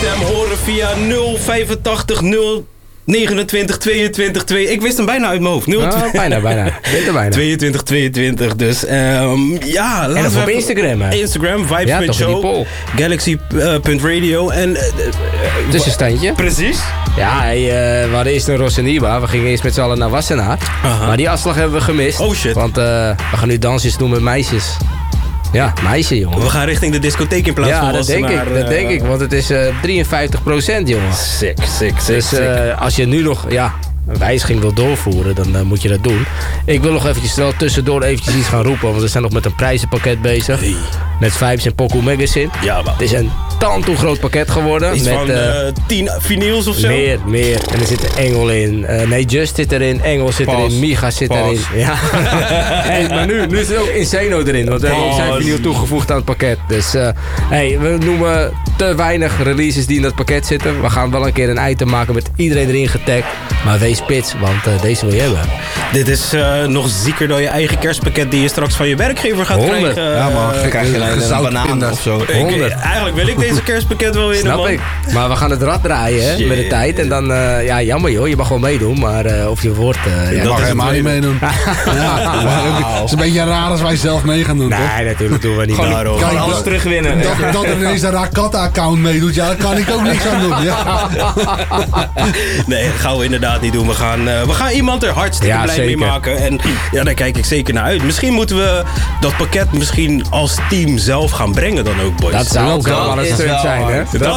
stem horen via 085 029 22 2. Ik wist hem bijna uit mijn hoofd. Bijna. Bent er bijna. 22 22. Dus ja, laten en we op Instagram, hè? Instagram, vibes.show, galaxy.radio en tussenstandje. Precies. Ja, we hadden eerst een Rossiniba. We gingen eerst met z'n allen naar Wassenaar. Maar die afslag hebben we gemist. Oh shit. Want we gaan nu dansjes doen met meisjes. Ja, meisje, jongen. We gaan richting de discotheek in plaats van dat denk ik. Want het is 53%, jongen. Sick. Dus als je nu nog een wijziging wil doorvoeren, dan moet je dat doen. Ik wil nog eventjes tussendoor eventjes iets gaan roepen. Want we zijn nog met een prijzenpakket bezig. Hey. Met Vibes en Poco Magazine. Ja, man. Het is een tantoe groot pakket geworden. Iets met, van 10 vinyls of zo? Meer. En er zit Engel in. Just zit erin. Engel zit erin. Miga zit erin. Ja. Maar nu zit ook Insano erin. Want we hebben zijn vinyl toegevoegd aan het pakket. Dus we noemen te weinig releases die in dat pakket zitten. We gaan wel een keer een item maken met iedereen erin getagd. Maar wees spits, want deze wil je hebben. Dit is nog zieker dan je eigen kerstpakket die je straks van je werkgever gaat krijgen. Ja, maar dan krijg je een banaan of zo. Eigenlijk wil ik deze kerstpakket wel winnen, man. Snap ik. Maar we gaan het rad draaien hè, met de tijd. En dan, jammer joh, je mag wel meedoen. Maar of je wordt... je mag helemaal niet meedoen. Het is een beetje raar als wij zelf mee gaan doen, toch? Nee, natuurlijk doen we niet. Gewoon alles terugwinnen. Dat er ineens een Rakata-account meedoet, daar kan ik ook niks aan doen. Ja. Nee, dat gaan we inderdaad niet doen. We gaan iemand er hartstikke blij mee maken. En ja, daar kijk ik zeker naar uit. Misschien moeten we dat pakket als team zelf gaan brengen dan ook, boys. Dat zou ook wel eens zijn, hè? Dat